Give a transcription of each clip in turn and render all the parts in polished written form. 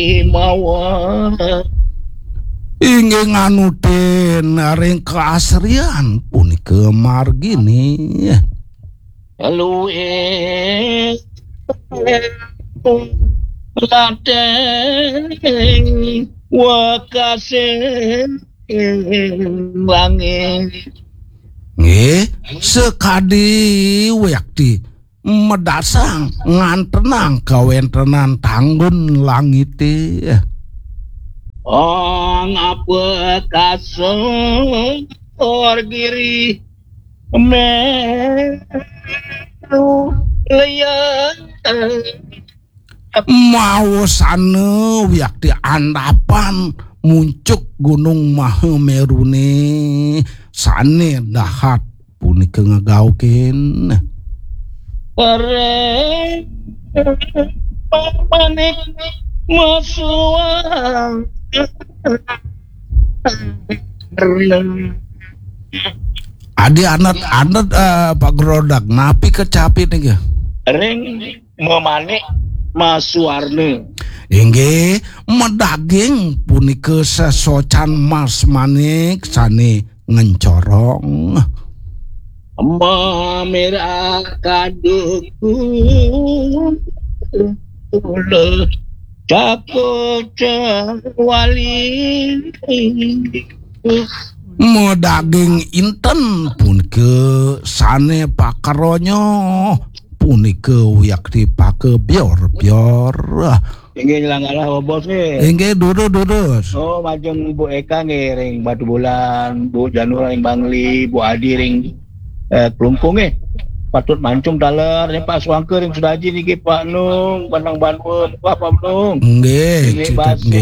mawon inggih nganuten ring keasrian punika margini luwe lateng wakase langit nggih sekadi wekti medasang ngantenang kawentenan tanggun langite apa kasor giri melu liyan mawosane wekti andapan muncuk gunung Mahamerune sane dahat punika ngagauken Pareng panik masuang adi anak Pak Grodak napi kecapit nih ring memanik masuarne inggih medaging punika sesocan mas manik sane ngencorong merah kaduku cakot wali mau daging inten punika sane pakaronyo punika wiyak dipake bior inggih langgalah bos inggih durus majeng Bu Eka ring Batu Bulan Bu Janur ring Bangli Bu Adi ring Kelungkung patut mancung daler Pak Swangke ring Sudaji niki Pak Nung Bandang Bangun Pak Nung nggih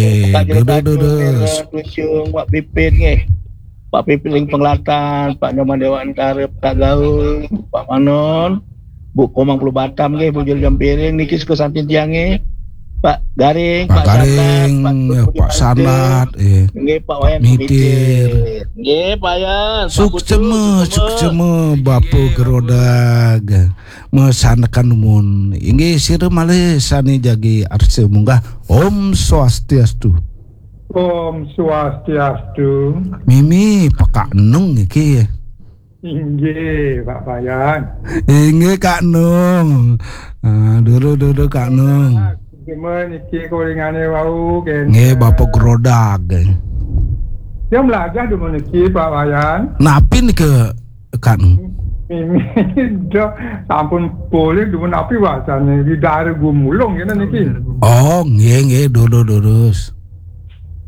durus Pak Pipin nggih Pak Pipin ring Penglatan Pak Nyoman Dewan Karep Tak Gaul Pak Manon Bu Komang Pelu Batam nggih Bu Jul Jampiring niki kesantin tiange Pak Garing, Pak Pak Sanat, nggih Pak Wayan Mitir, nggih Pak Yan, sukseme Bapu Gerodag, mesanakan mun, inggih sire malih sani jagi arse munggah Om Swastiastu. Om Swastiastu. Mimi Pak Nung iki. Inggih Pak Bayan. Inggih Kak Nung. Dulu Kak Nung. Gimana niki koringane wau ken. Nggih Bapak Grodag. Dia belajar di mana niki Pak Wayan. Napi niki kan. Mimi do sampun boleh dumun api wasane di daerah Gumulung kene niki. Oh, nggih durus.